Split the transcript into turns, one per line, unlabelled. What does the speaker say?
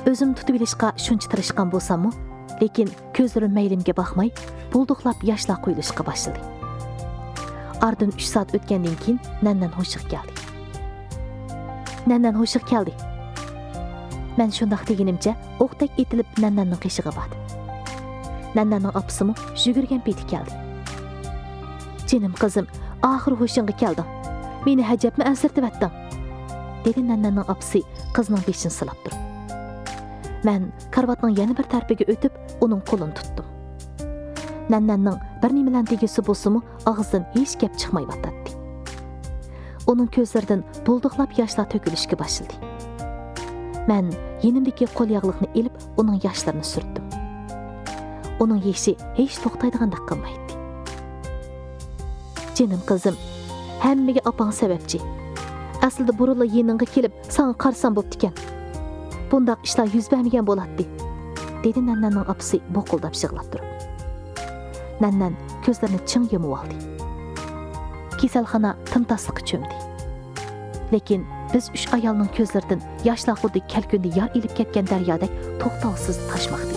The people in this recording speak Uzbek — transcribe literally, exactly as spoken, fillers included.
Özüm tutib ilishqa shuncha tirishgan bo'lsam-mu, lekin ko'zlarim maylimga baxmay, bulduqlab yoshlar quyilishga boshladi. Ardın uch soat o'tgandan keyin nandan ho'shiq keldi. Nandan ho'shiq keldi. Men shundaq deganimcha o'qdak etilib nandanning qishig'iga bordi. Nandanning opasimi yugurgan peti keldi. "Jinim qizim, oxir ho'shingga kelding. Meni hajabmi ansirtibatding?" dedi nandanning opasi qizning beshini silab turib. Men karvatning yana bir tarafiga o'tib, uning qo'lini tutdim. Nandanning bir nimadan tegisi bo'lsa-mu, og'zidan hech gap chiqmay batdi. Uning ko'zlaridan bulduqlab yoshlar to'kilishga boshladi. Men yenimdagi qo'l yog'liqni elib, uning yoshlarini surtdim. Uning yeshi hech to'xtaydigandek qilmaydi. "Jinim qizim, hammaga opang sababchi. Aslida burunla yeningga kelib, sana qarsam bo'pti ekan. Bundaq ishlar yuz bermagan bo'ladi", dedi Nannaning opasi boqildab yig'lab turib. Nannan ko'zlarini ching yumib oldi. Kasalxona timtasliqqa cho'mdi. Lekin biz uch ayolning ko'zlaridan yoshlar xuddi kalkunda yor ilib ketgan daryodek to'xtovsiz toshmoqda.